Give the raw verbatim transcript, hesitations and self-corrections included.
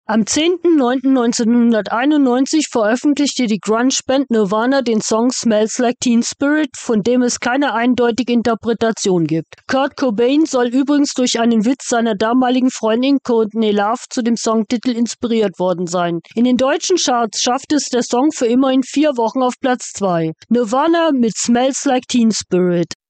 Am zehnten neunten neunzehnhunderteinundneunzig veröffentlichte die Grunge-Band Nirvana den Song Smells Like Teen Spirit, von dem es keine eindeutige Interpretation gibt. Kurt Cobain soll übrigens durch einen Witz seiner damaligen Freundin Courtney Love zu dem Songtitel inspiriert worden sein. In den deutschen Charts schaffte es der Song für immerhin vier Wochen auf Platz zwei. Nirvana mit Smells Like Teen Spirit.